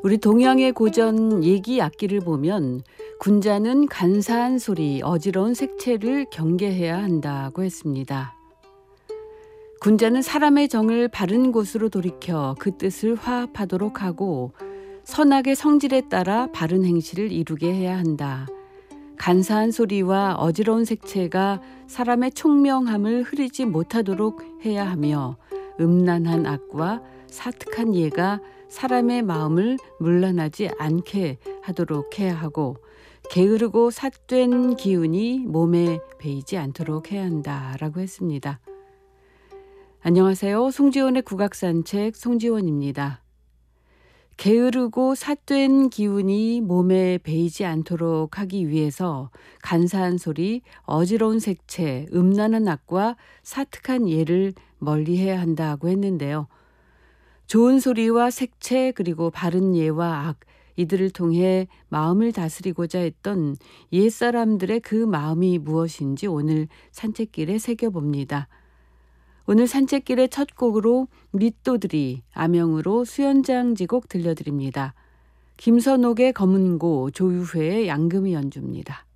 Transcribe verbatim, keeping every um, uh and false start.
우리 동양의 고전 얘기 악기를 보면 군자는 간사한 소리, 어지러운 색채를 경계해야 한다고 했습니다. 군자는 사람의 정을 바른 곳으로 돌이켜 그 뜻을 화합하도록 하고 선악의 성질에 따라 바른 행실을 이루게 해야 한다. 간사한 소리와 어지러운 색채가 사람의 총명함을 흐리지 못하도록 해야 하며 음란한 악과 사특한 예가 사람의 마음을 문란하지 않게 하도록 해야 하고 게으르고 삿된 기운이 몸에 배이지 않도록 해야 한다라고 했습니다. 안녕하세요. 송지원의 국악산책 송지원입니다. 게으르고 삿된 기운이 몸에 배이지 않도록 하기 위해서 간사한 소리, 어지러운 색채, 음란한 악과 사특한 예를 멀리해야 한다고 했는데요. 좋은 소리와 색채 그리고 바른 예와 악, 이들을 통해 마음을 다스리고자 했던 옛사람들의 그 마음이 무엇인지 오늘 산책길에 새겨봅니다. 오늘 산책길의 첫 곡으로 밑도들이 암영으로 수연장지곡 들려드립니다. 김선옥의 검은고, 조유회의 양금이 연주입니다.